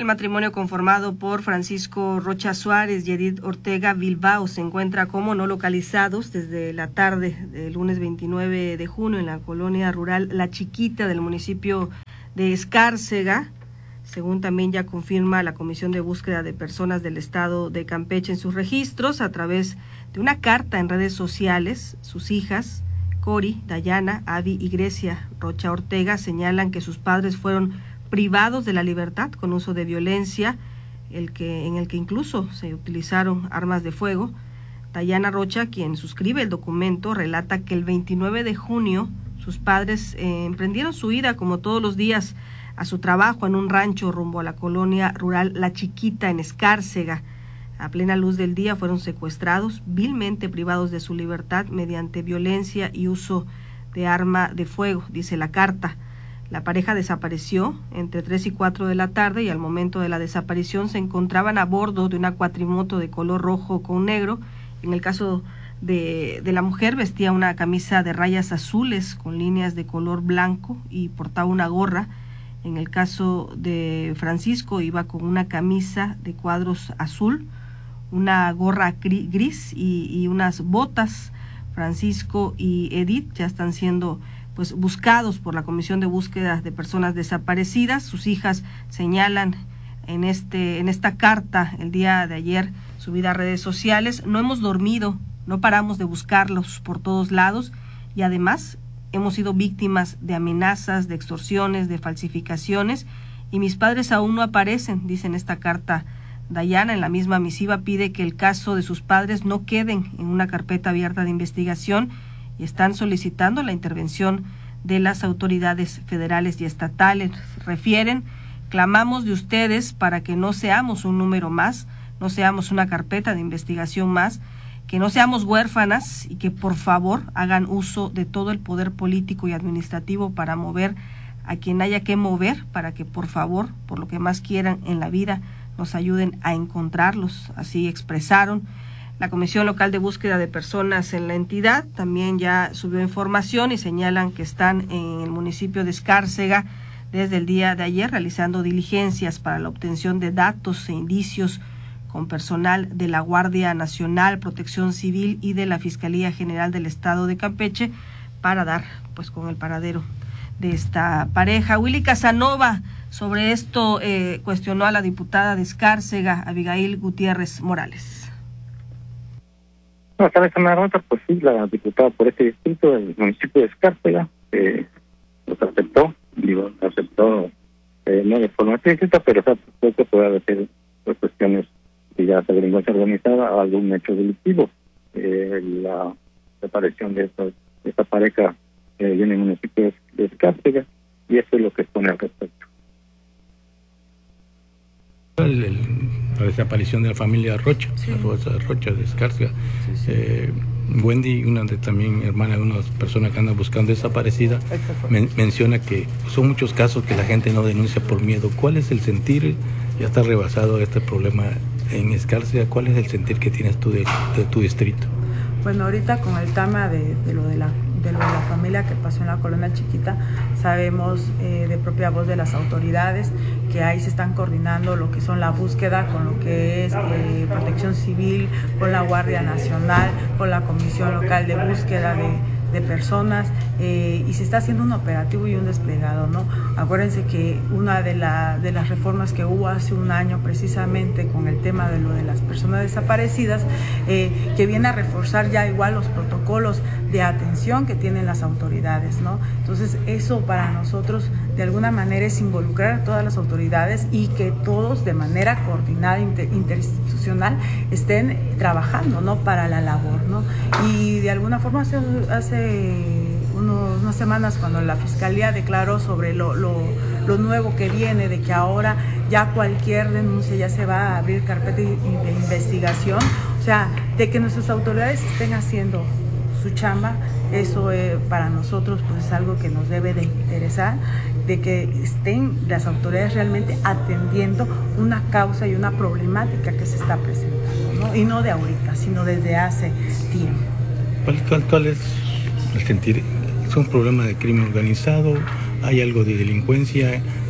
El matrimonio conformado por Francisco Rocha Suárez y Edith Ortega Bilbao se encuentra como no localizados desde la tarde del lunes 29 de junio en la colonia rural La Chiquita del municipio de Escárcega, según también ya confirma la Comisión de Búsqueda de Personas del Estado de Campeche en sus registros. A través de una carta en redes sociales, sus hijas, Cori, Dayana, Avi y Grecia Rocha Ortega, señalan que sus padres fueron privados de la libertad con uso de violencia, en el que incluso se utilizaron armas de fuego. Dayana Rocha, quien suscribe el documento, relata que el 29 de junio sus padres emprendieron su ida, como todos los días, a su trabajo en un rancho rumbo a la colonia rural La Chiquita en Escárcega. A plena luz del día fueron secuestrados, vilmente privados de su libertad mediante violencia y uso de arma de fuego, dice la carta. La pareja desapareció entre 3 y 4 de la tarde y al momento de la desaparición se encontraban a bordo de una cuatrimoto de color rojo con negro. En el caso de la mujer, vestía una camisa de rayas azules con líneas de color blanco y portaba una gorra. En el caso de Francisco, iba con una camisa de cuadros azul, una gorra gris y unas botas. Francisco y Edith ya están siendo buscados por la Comisión de Búsqueda de Personas Desaparecidas. Sus hijas señalan en esta carta el día de ayer subida a redes sociales: no hemos dormido, no paramos de buscarlos por todos lados y además hemos sido víctimas de amenazas, de extorsiones, de falsificaciones y mis padres aún no aparecen, dice en esta carta Dayana. En la misma misiva pide que el caso de sus padres no queden en una carpeta abierta de investigación y están solicitando la intervención de las autoridades federales y estatales. Refieren: clamamos de ustedes para que no seamos un número más, no seamos una carpeta de investigación más, que no seamos huérfanas y que por favor hagan uso de todo el poder político y administrativo para mover a quien haya que mover, para que por favor, por lo que más quieran en la vida, nos ayuden a encontrarlos. Así expresaron. La Comisión Local de Búsqueda de Personas en la entidad también ya subió información y señalan que están en el municipio de Escárcega desde el día de ayer realizando diligencias para la obtención de datos e indicios con personal de la Guardia Nacional, Protección Civil y de la Fiscalía General del Estado de Campeche para dar con el paradero de esta pareja. Willy Casanova sobre esto cuestionó a la diputada de Escárcega, Abigail Gutiérrez Morales. No, sabes, una nota, pues sí, la diputada por este distrito del municipio de Escárcega los aceptó, no de forma explícita, pero creo que puede haber por cuestiones de ya de delincuencia organizada o algún hecho delictivo. La desaparición de esta pareja viene en el municipio de Escárcega y eso es lo que expone al respecto. La desaparición de la familia Rocha, sí. La Rocha de Escárcega. Sí. Wendy, una de también hermana de una persona que anda buscando desaparecida, menciona que son muchos casos que la gente no denuncia por miedo. ¿Cuál es el sentir? Ya está rebasado este problema en Escárcega. ¿Cuál es el sentir que tienes tú de tu distrito? Bueno, ahorita con el tema de lo de la familia que pasó en la colonia Chiquita, sabemos de propia voz de las autoridades que ahí se están coordinando lo que son la búsqueda con lo que es Protección Civil, con la Guardia Nacional, con la Comisión Local de Búsqueda de Personas y se está haciendo un operativo y un desplegado, ¿no? Acuérdense que una de las reformas que hubo hace un año precisamente con el tema de lo de las personas desaparecidas, que viene a reforzar ya igual los protocolos de atención que tienen las autoridades, ¿no? Entonces eso para nosotros de alguna manera es involucrar a todas las autoridades y que todos de manera coordinada interinstitucional estén trabajando, ¿no? Para la labor, ¿no? Y de alguna forma hace unas semanas cuando la Fiscalía declaró sobre lo nuevo que viene, de que ahora ya cualquier denuncia ya se va a abrir carpeta de investigación, o sea, de que nuestras autoridades estén haciendo su chamba, eso para nosotros pues es algo que nos debe de interesar, de que estén las autoridades realmente atendiendo una causa y una problemática que se está presentando, ¿no? Y no de ahorita, sino desde hace tiempo. ¿Cuál es el sentir? ¿Es un problema de crimen organizado? ¿Hay algo de delincuencia?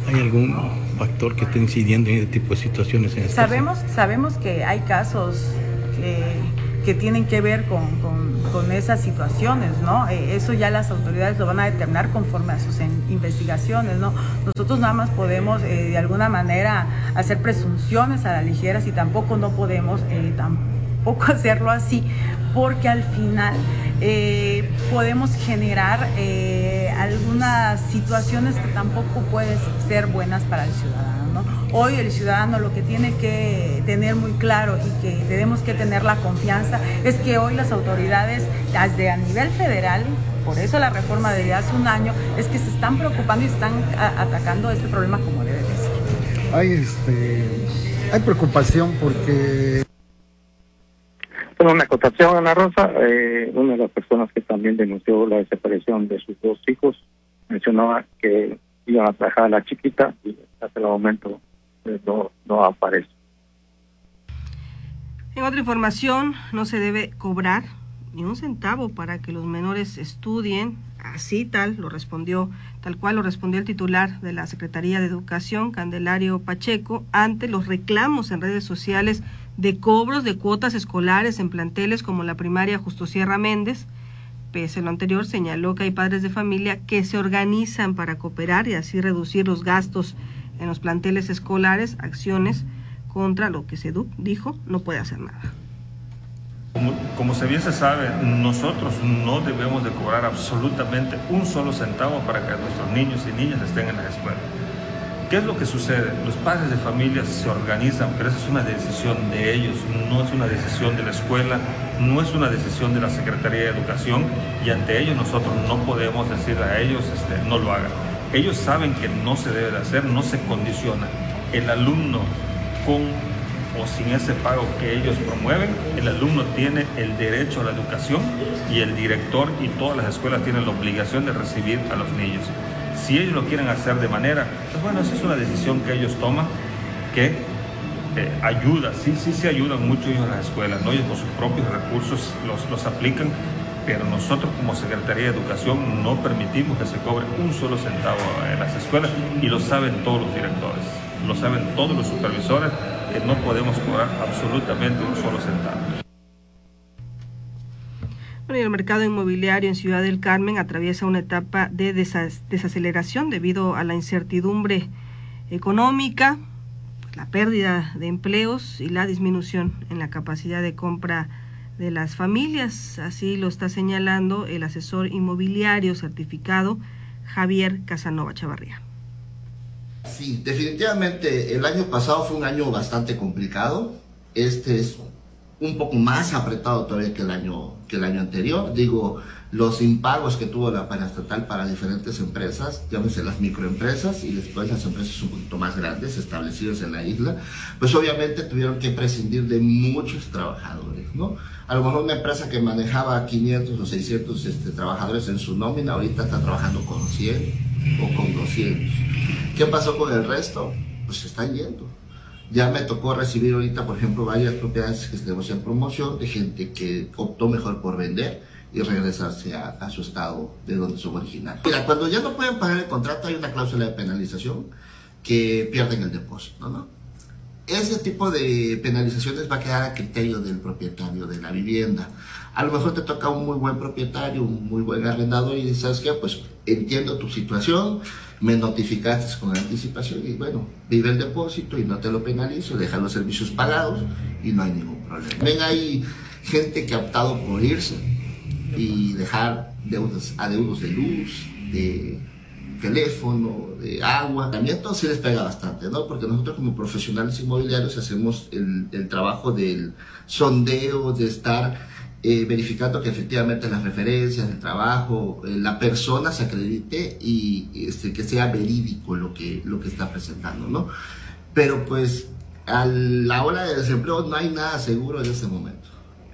¿Hay algún factor que esté incidiendo en este tipo de situaciones? Sabemos que hay casos que tienen que ver con esas situaciones, ¿no? Eso ya las autoridades lo van a determinar conforme a sus investigaciones, ¿no? Nosotros nada más podemos de alguna manera hacer presunciones a la ligera, y tampoco no podemos tampoco hacerlo así, porque al final podemos generar algunas situaciones que tampoco pueden ser buenas para el ciudadano, ¿no? Hoy el ciudadano lo que tiene que tener muy claro y que tenemos que tener la confianza es que hoy las autoridades, desde a nivel federal, por eso la reforma de hace un año, es que se están preocupando y están atacando este problema como debe de ser. Hay preocupación porque... Bueno, una acotación, Ana Rosa, una de las personas que también denunció la desaparición de sus 2 hijos mencionaba que iban a trabajar a la chiquita y hasta el momento no aparece. En otra información, no se debe cobrar ni un centavo para que los menores estudien, tal cual lo respondió el titular de la Secretaría de Educación, Candelario Pacheco, ante los reclamos en redes sociales de cobros de cuotas escolares en planteles como la primaria Justo Sierra Méndez. Pese a lo anterior, señaló que hay padres de familia que se organizan para cooperar y así reducir los gastos en los planteles escolares, acciones contra lo que SEDUC dijo no puede hacer nada. Como bien se sabe, nosotros no debemos de cobrar absolutamente un solo centavo para que nuestros niños y niñas estén en la escuela. ¿Qué es lo que sucede? Los padres de familia se organizan, pero esa es una decisión de ellos, no es una decisión de la escuela, no es una decisión de la Secretaría de Educación, y ante ellos nosotros no podemos decirle a ellos no lo hagan. Ellos saben que no se debe de hacer, no se condiciona. El alumno con o sin ese pago que ellos promueven, el alumno tiene el derecho a la educación y el director y todas las escuelas tienen la obligación de recibir a los niños. Si ellos lo quieren hacer de manera, pues bueno, esa es una decisión que ellos toman, que ayuda, sí ayudan mucho ellos a las escuelas, ¿no? Ellos con sus propios recursos los aplican, pero nosotros como Secretaría de Educación no permitimos que se cobre un solo centavo en las escuelas, y lo saben todos los directores, lo saben todos los supervisores, que no podemos cobrar absolutamente un solo centavo. Bueno, y el mercado inmobiliario en Ciudad del Carmen atraviesa una etapa de desaceleración debido a la incertidumbre económica, la pérdida de empleos y la disminución en la capacidad de compra de las familias. Así lo está señalando el asesor inmobiliario certificado Javier Casanova Chavarría. Sí, definitivamente el año pasado fue un año bastante complicado. Este es un poco más apretado todavía que el año anterior. Digo, los impagos que tuvo la paraestatal para diferentes empresas, llámese las microempresas y después las empresas un poquito más grandes establecidas en la isla, pues obviamente tuvieron que prescindir de muchos trabajadores, ¿no? A lo mejor una empresa que manejaba 500 o 600 trabajadores en su nómina, ahorita está trabajando con 100 o con 200. ¿Qué pasó con el resto? Pues se están yendo. Ya me tocó recibir ahorita, por ejemplo, varias propiedades que tenemos en promoción de gente que optó mejor por vender y regresarse a su estado de donde son originarios. Mira, cuando ya no pueden pagar el contrato hay una cláusula de penalización que pierden el depósito, ¿no? Ese tipo de penalizaciones va a quedar a criterio del propietario de la vivienda. A lo mejor te toca un muy buen propietario, un muy buen arrendador y ¿sabes qué? Pues entiendo tu situación, me notificaste con anticipación y bueno, vive el depósito y no te lo penalizo, deja los servicios pagados y no hay ningún problema. También hay gente que ha optado por irse y dejar adeudos de luz, de teléfono, de agua. También todo sí les pega bastante, ¿no? Porque nosotros como profesionales inmobiliarios hacemos el trabajo del sondeo, de estar verificando que efectivamente las referencias, el trabajo, la persona se acredite y que sea verídico lo que está presentando, ¿no? Pero pues a la hora del desempleo no hay nada seguro en este momento.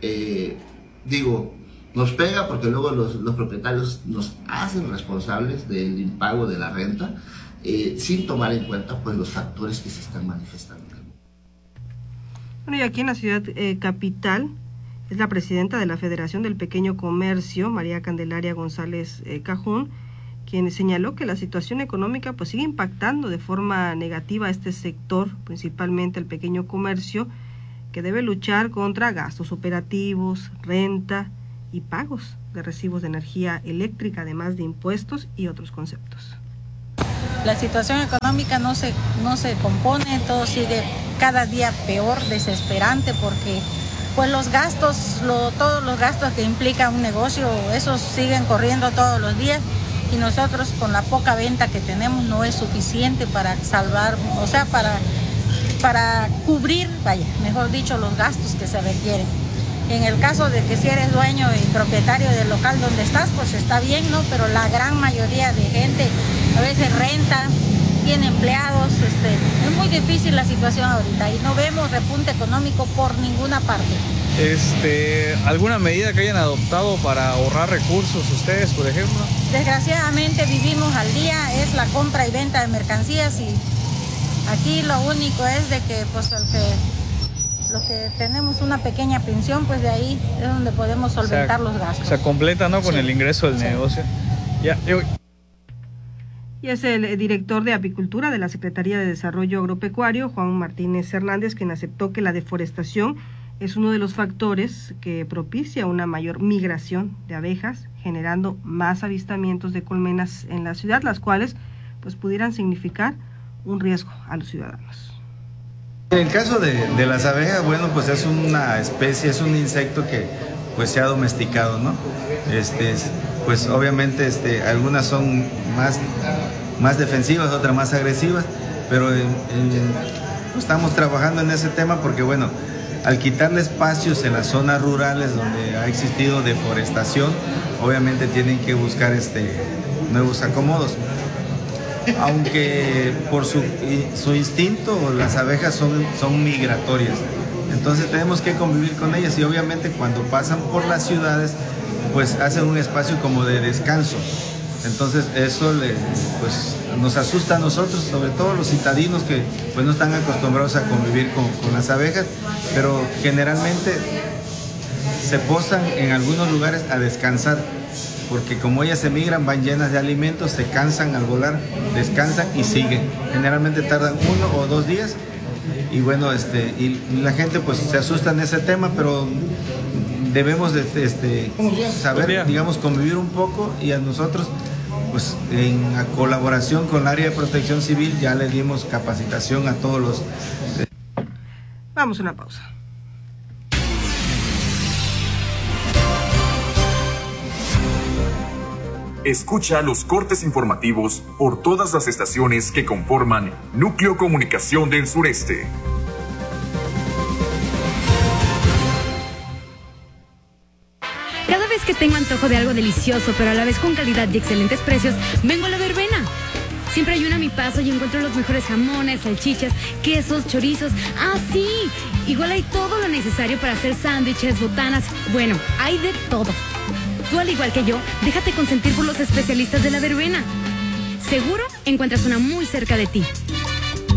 Nos pega porque luego los propietarios nos hacen responsables del impago de la renta sin tomar en cuenta pues los factores que se están manifestando. Bueno, y aquí en la ciudad capital es la presidenta de la Federación del Pequeño Comercio, María Candelaria González Cajún, quien señaló que la situación económica pues sigue impactando de forma negativa a este sector, principalmente el pequeño comercio, que debe luchar contra gastos operativos, renta y pagos de recibos de energía eléctrica, además de impuestos y otros conceptos. La situación económica no se compone, todo sigue cada día peor, desesperante, porque pues los gastos, todos los gastos que implica un negocio, esos siguen corriendo todos los días, y nosotros con la poca venta que tenemos no es suficiente para salvar, o sea, para cubrir, mejor dicho, los gastos que se requieren. En el caso de que si eres dueño y propietario del local donde estás, pues está bien, ¿no? Pero la gran mayoría de gente a veces renta, tiene empleados, es muy difícil la situación ahorita y no vemos repunte económico por ninguna parte. ¿Alguna medida que hayan adoptado para ahorrar recursos ustedes, por ejemplo? Desgraciadamente vivimos al día, es la compra y venta de mercancías, y aquí lo único es de que pues los que tenemos una pequeña pensión, pues de ahí es donde podemos solventar los gastos. O sea, completa, ¿no? Con sí, el ingreso del negocio. Y es el director de Apicultura de la Secretaría de Desarrollo Agropecuario, Juan Martínez Hernández, quien aceptó que la deforestación es uno de los factores que propicia una mayor migración de abejas, generando más avistamientos de colmenas en la ciudad, las cuales pues pudieran significar un riesgo a los ciudadanos. En el caso de las abejas, bueno, pues es una especie, es un insecto que pues se ha domesticado, ¿no? Pues obviamente algunas son más defensivas, otras más agresivas, pero estamos trabajando en ese tema porque, bueno, al quitarle espacios en las zonas rurales donde ha existido deforestación, obviamente tienen que buscar nuevos acomodos. Aunque por su instinto las abejas son migratorias, entonces tenemos que convivir con ellas, y obviamente cuando pasan por las ciudades pues hacen un espacio como de descanso, entonces eso pues nos asusta a nosotros, sobre todo los citadinos que pues no están acostumbrados a convivir con las abejas, pero generalmente se posan en algunos lugares a descansar, porque como ellas emigran, van llenas de alimentos, se cansan al volar, descansan y siguen. Generalmente tardan 1 o 2 días, y bueno, y la gente pues se asusta en ese tema, pero debemos de saber, digamos, convivir un poco, y a nosotros pues en colaboración con el área de protección civil ya le dimos capacitación a todos los... Vamos a una pausa. Escucha los cortes informativos por todas las estaciones que conforman Núcleo Comunicación del Sureste. Cada vez que tengo antojo de algo delicioso, pero a la vez con calidad y excelentes precios, vengo a La Verbena. Siempre hay una a mi paso y encuentro los mejores jamones, salchichas, quesos, chorizos. ¡Ah, sí! Igual hay todo lo necesario para hacer sándwiches, botanas. Bueno, hay de todo. Tú, al igual que yo, déjate consentir por los especialistas de La Verbena. Seguro encuentras una muy cerca de ti.